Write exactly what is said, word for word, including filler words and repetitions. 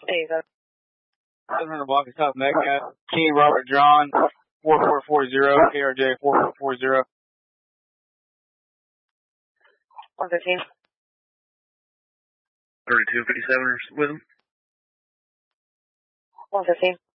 Stay up. seven hundred block of South Metcalf. King Robert John, four four four zero, K R J four four four zero. one fifteen. thirty-two fifty-seven with him. one fifteen.